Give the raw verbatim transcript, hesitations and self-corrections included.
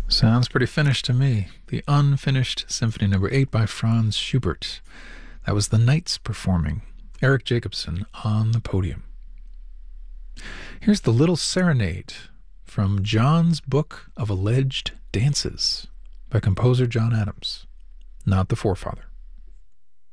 Sounds pretty finished to me. The Unfinished Symphony Number eight by Franz Schubert. That was the Knights performing. Eric Jacobson on the podium. Here's the Little Serenade from John's Book of Alleged Dances by composer John Adams, not the forefather.